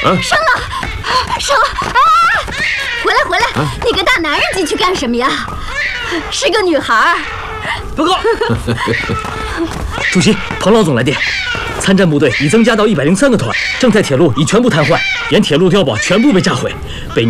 生了！哎！回来！你个大男人进去干什么呀？是个女孩。 报告，主席，彭老总来电，参战部队已增加到103个团，正太铁路已全部瘫痪，沿铁路碉堡全部被炸毁，北